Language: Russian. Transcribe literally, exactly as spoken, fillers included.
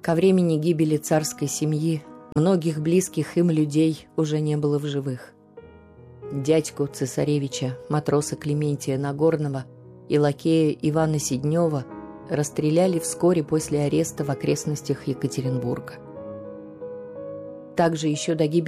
Ко времени гибели царской семьи многих близких им людей уже не было в живых. Дядьку цесаревича, матроса Клементия Нагорного и лакея Ивана Сиднева расстреляли вскоре после ареста в окрестностях Екатеринбурга. Также еще до гибели